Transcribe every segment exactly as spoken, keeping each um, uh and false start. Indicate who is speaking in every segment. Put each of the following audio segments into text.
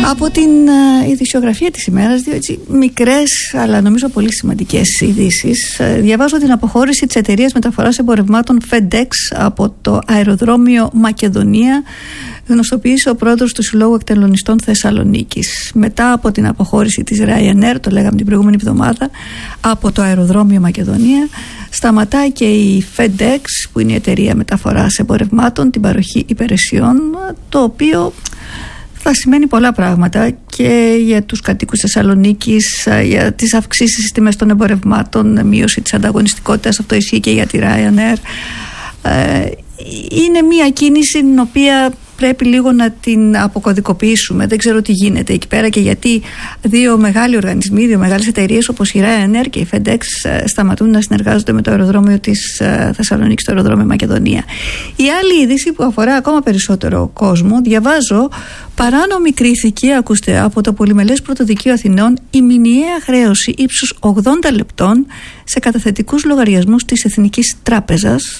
Speaker 1: Από την uh, ειδησιογραφία της ημέρας, δύο έτσι μικρές αλλά νομίζω πολύ σημαντικές ειδήσεις. Uh, διαβάζω την αποχώρηση της εταιρείας μεταφοράς εμπορευμάτων FedEx από το αεροδρόμιο Μακεδονία. Γνωστοποίησε ο πρόεδρος του Συλλόγου Εκτελονιστών Θεσσαλονίκης. Μετά από την αποχώρηση της Ryanair, το λέγαμε την προηγούμενη εβδομάδα, από το αεροδρόμιο Μακεδονία, σταματάει και η FedEx, που είναι η εταιρεία μεταφοράς εμπορευμάτων, την παροχή υπηρεσιών, το οποίο θα σημαίνει πολλά πράγματα και για τους κατοίκους Θεσσαλονίκης, για τις αυξήσεις στις τιμές των εμπορευμάτων, μείωση της ανταγωνιστικότητας. Αυτό ισχύει και για τη Ryanair. Είναι μια κίνηση την οποία πρέπει λίγο να την αποκωδικοποιήσουμε. Δεν ξέρω τι γίνεται εκεί πέρα και γιατί δύο μεγάλοι οργανισμοί, δύο μεγάλες εταιρείες όπως η Ryanair και η FedEx σταματούν να συνεργάζονται με το αεροδρόμιο της Θεσσαλονίκης, το αεροδρόμιο Μακεδονία. Η άλλη είδηση που αφορά ακόμα περισσότερο κόσμο, διαβάζω, παράνομη κρίθηκε, ακούστε, από το Πολυμελές Πρωτοδικείο Αθηνών η μηνιαία χρέωση ύψους ογδόντα λεπτών σε καταθετικούς λογαριασμούς της Εθνικής Τράπεζας,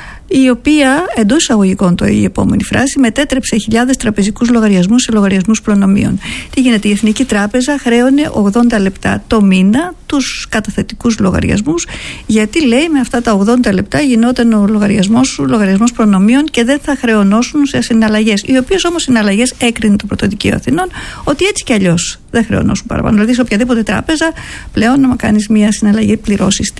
Speaker 1: η οποία, εντός εισαγωγικών το η επόμενη φράση, μετέτρεψε χιλιάδες τραπεζικούς λογαριασμούς σε λογαριασμούς προνομίων. Τι γίνεται, η Εθνική Τράπεζα χρέωνε ογδόντα λεπτά το μήνα τους καταθετικούς λογαριασμούς, γιατί λέει με αυτά τα ογδόντα λεπτά γινόταν ο λογαριασμός σου λογαριασμός προνομίων και δεν θα χρεωνώσουν σε συναλλαγές. Οι οποίες όμως συναλλαγές έκρινε το Πρωτοδικείο Αθηνών ότι έτσι κι αλλιώς δεν χρεωνώσουν παραπάνω. Δηλαδή, σε οποιαδήποτε τράπεζα πλέον, να κάνεις μια συναλλαγή, πληρώσεις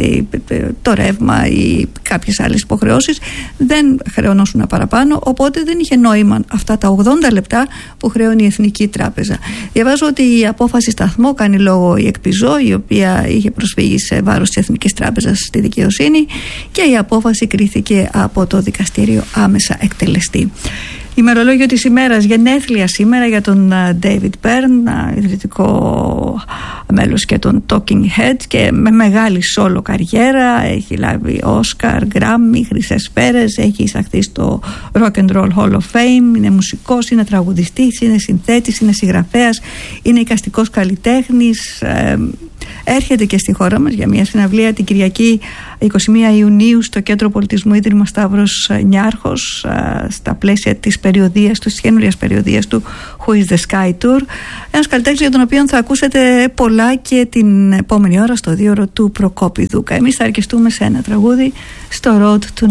Speaker 1: το ρεύμα ή κάποιες άλλες υποχρεώσεις, δεν χρεωνώσουν παραπάνω. Οπότε δεν είχε νόημα αυτά τα ογδόντα λεπτά που χρεώνει η Εθνική Τράπεζα. Διαβάζω ότι η απόφαση σταθμό κάνει λόγο η Εκπιζώ, η οποία είχε προσφύγει σε βάρος της Εθνικής Τράπεζας στη δικαιοσύνη, και η απόφαση κρίθηκε από το δικαστήριο άμεσα εκτελεστή. Ημερολόγιο της ημέρας, γενέθλια σήμερα για τον David Byrne, ιδρυτικό μέλος και τον Talking Heads, και με μεγάλη σόλο καριέρα. Έχει λάβει Όσκαρ, Γκράμμι, χρυσές σφαίρες, έχει εισαχθεί στο Rock and Roll Hall of Fame, είναι μουσικός, είναι τραγουδιστής, είναι συνθέτης, είναι συγγραφέας, είναι εικαστικός καλλιτέχνης. ε, Έρχεται και στη χώρα μας για μια συναυλία την Κυριακή εικοστή πρώτη Ιουνίου στο Κέντρο Πολιτισμού Ίδρυμα Σταύρος Νιάρχος, στα πλαίσια της περιοδίας του, της καινούριας περιοδίας του Who is the Sky Tour. Ένας καλλιτέχνης για τον οποίο θα ακούσετε πολλά και την επόμενη ώρα στο δύο ώρο του Προκόπη Δούκα. Εμείς θα αρκεστούμε σε ένα τραγούδι, στο Road to